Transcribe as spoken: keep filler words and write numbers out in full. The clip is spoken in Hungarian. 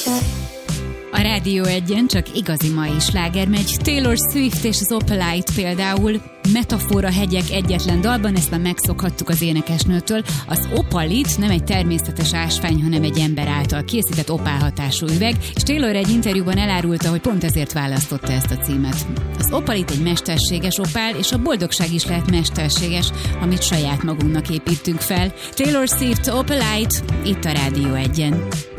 A Rádió egyen csak igazi mai sláger megy. Taylor Swift és az Opalite például. Metafora hegyek egyetlen dalban, ezt már megszokhattuk az énekesnőtől. Az Opalit nem egy természetes ásvány, hanem egy ember által készített opálhatású üveg, és Taylor egy interjúban elárulta, hogy pont ezért választotta ezt a címet. Az Opalit egy mesterséges opál, és a boldogság is lehet mesterséges, amit saját magunknak építünk fel. Taylor Swift, Opalite, itt a Rádió egyen.